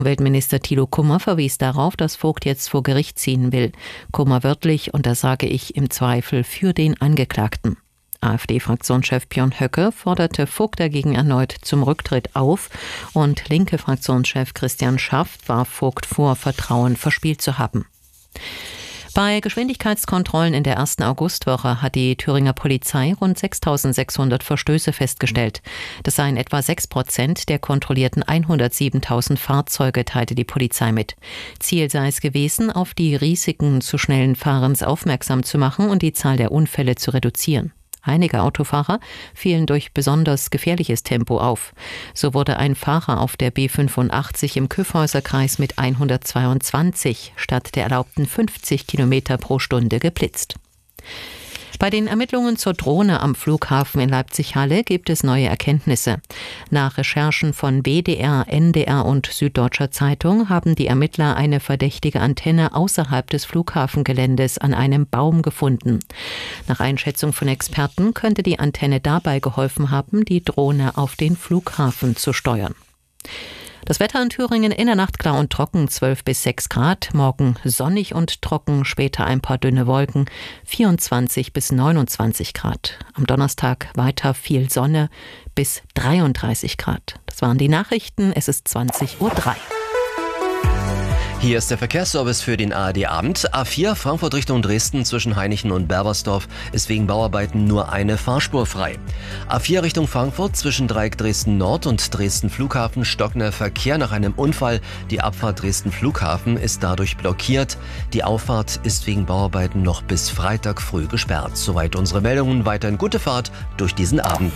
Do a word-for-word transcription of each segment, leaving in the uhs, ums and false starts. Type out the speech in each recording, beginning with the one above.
Umweltminister Thilo Kummer verwies darauf, dass Vogt jetzt vor Gericht ziehen will. Kummer wörtlich, und da sage ich im Zweifel für den Angeklagten. AfD-Fraktionschef Björn Höcke forderte Vogt dagegen erneut zum Rücktritt auf und linke Fraktionschef Christian Schaff warf Vogt vor, Vertrauen verspielt zu haben. Bei Geschwindigkeitskontrollen in der ersten Augustwoche hat die Thüringer Polizei rund sechstausendsechshundert Verstöße festgestellt. Das seien etwa sechs Prozent der kontrollierten hundertsiebentausend Fahrzeuge, teilte die Polizei mit. Ziel sei es gewesen, auf die Risiken zu schnellen Fahrens aufmerksam zu machen und die Zahl der Unfälle zu reduzieren. Einige Autofahrer fielen durch besonders gefährliches Tempo auf. So wurde ein Fahrer auf der B fünfundachtzig im Kyffhäuserkreis mit hundertzweiundzwanzig statt der erlaubten fünfzig Kilometer pro Stunde geblitzt. Bei den Ermittlungen zur Drohne am Flughafen in Leipzig-Halle gibt es neue Erkenntnisse. Nach Recherchen von W D R, N D R und Süddeutscher Zeitung haben die Ermittler eine verdächtige Antenne außerhalb des Flughafengeländes an einem Baum gefunden. Nach Einschätzung von Experten könnte die Antenne dabei geholfen haben, die Drohne auf den Flughafen zu steuern. Das Wetter in Thüringen in der Nacht klar und trocken, zwölf bis sechs Grad. Morgen sonnig und trocken, später ein paar dünne Wolken, vierundzwanzig bis neunundzwanzig Grad. Am Donnerstag weiter viel Sonne bis dreiunddreißig Grad. Das waren die Nachrichten, es ist zwanzig Uhr drei. Hier ist der Verkehrsservice für den A R D-Abend. A vier Frankfurt Richtung Dresden zwischen Hainichen und Berbersdorf ist wegen Bauarbeiten nur eine Fahrspur frei. A vier Richtung Frankfurt zwischen Dreieck Dresden Nord und Dresden Flughafen stockender Verkehr nach einem Unfall. Die Abfahrt Dresden Flughafen ist dadurch blockiert. Die Auffahrt ist wegen Bauarbeiten noch bis Freitag früh gesperrt. Soweit unsere Meldungen. Weiterhin gute Fahrt durch diesen Abend.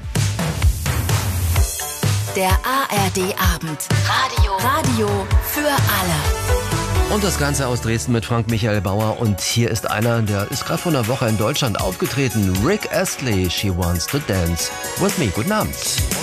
Der A R D-Abend. Radio. Radio für alle. Und das Ganze aus Dresden mit Frank Michael Bauer. Und hier ist einer, der ist gerade vor einer Woche in Deutschland aufgetreten. Rick Astley, She Wants to Dance with Me. Guten Abend.